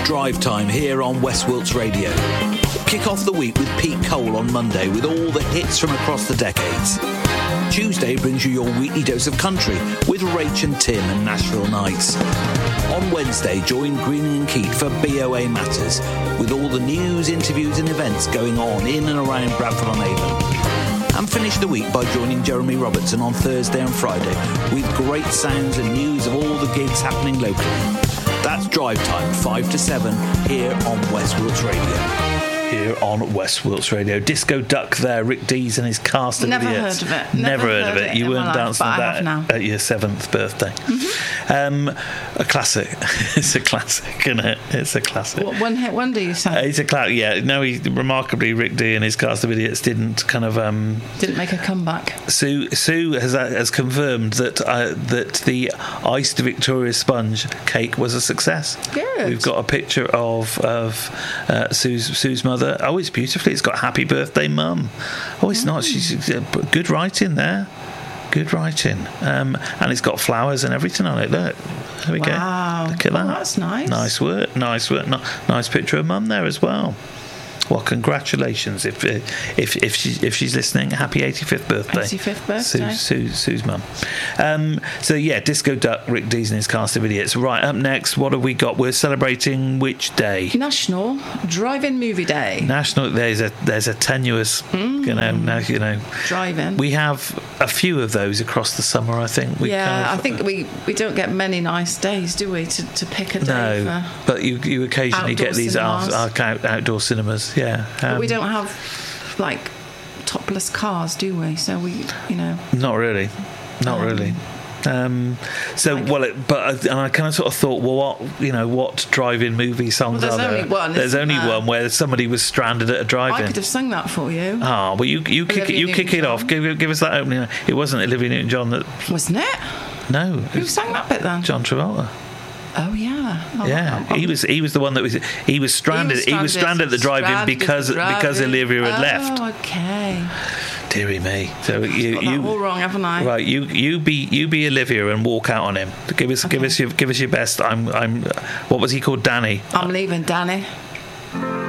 Drive Time here on West Wilts Radio. Kick off the week with Pete Cole on Monday with all the hits from across the decades. Tuesday brings you your weekly dose of country with Rach and Tim and Nashville Nights. On Wednesday, join Greening and Keat for BOA Matters with all the news, interviews and events going on in and around Bradford-on-Avon. And finish the week by joining Jeremy Robertson on Thursday and Friday with great sounds and news of all the gigs happening locally. That's Drive Time, 5 to 7, here on West Wilts Radio. Here on West Wilts Radio. Disco Duck there, Rick Dees and his cast of idiots. Never heard of it. Never heard of it. You weren't dancing to that at your 7th birthday. A classic. It's a classic, isn't it? It's a classic. What one hit wonder you say? It's a classic, yeah. No, remarkably, Rick Dee and his cast of idiots didn't kind of... didn't make a comeback. Sue has confirmed that the iced Victoria Sponge cake was a success. Good. We've got a picture of Sue's mother. Oh, it's beautifully. It's got "Happy Birthday, Mum." Oh, it's not. She's good writing there. Good writing. And it's got flowers and everything on it. Look. There we go. Look at that. That's nice. Nice work. Nice picture of Mum there as well. Well, congratulations if she's listening. Happy 85th birthday. 85th birthday. Sue's mum. So yeah, Disco Duck, Rick Dees and his cast of idiots. Right, up next, what have we got? We're celebrating which day? National Drive-In Movie Day. National. There's a tenuous, drive-in. We have a few of those across the summer. I think. I think we don't get many nice days, do we? To pick a day. No, but you occasionally get these outdoor cinemas. Yeah, but we don't have like topless cars, do we? So not really. And I kind of sort of thought, well, what drive-in movie songs are there? There's only one where somebody was stranded at a drive-in. I could have sung that for you. Ah, well, you kick it off. Give us that opening. It wasn't Olivia Newton-John that, wasn't it? No. Who sang that bit then? John Travolta. Oh yeah. Yeah, he was the one that was stranded. He was stranded at the drive-in because Olivia had left. Oh, okay. Deary me. So you all wrong, haven't I? Right, you be Olivia and walk out on him. Give us your best. I'm what was he called? Danny. I'm leaving, Danny.